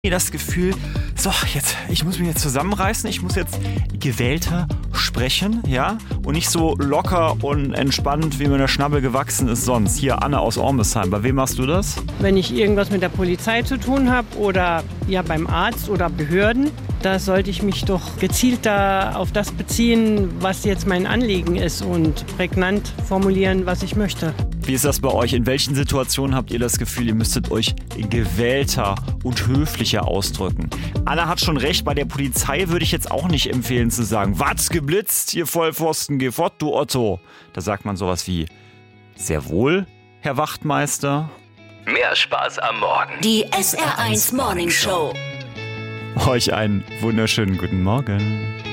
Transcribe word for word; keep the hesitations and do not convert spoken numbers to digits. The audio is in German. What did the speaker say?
das Gefühl, so, jetzt, ich muss mich jetzt zusammenreißen, ich muss jetzt gewählter sprechen, ja, und nicht so locker und entspannt, wie mir der Schnabel gewachsen ist sonst. Hier, Anne aus Ormesheim, bei wem machst du das? Wenn ich irgendwas mit der Polizei zu tun habe oder ja beim Arzt oder Behörden, da sollte ich mich doch gezielter auf das beziehen, was jetzt mein Anliegen ist und prägnant formulieren, was ich möchte. Wie ist das bei euch? In welchen Situationen habt ihr das Gefühl, ihr müsstet euch gewählter und höflicher ausdrücken? Anna hat schon recht, bei der Polizei würde ich jetzt auch nicht empfehlen zu sagen, was geblitzt, ihr Vollpfosten, geh fort, du Otto. Da sagt man sowas wie, sehr wohl, Herr Wachtmeister. Mehr Spaß am Morgen. Die S R eins Morning Show. Euch einen wunderschönen guten Morgen.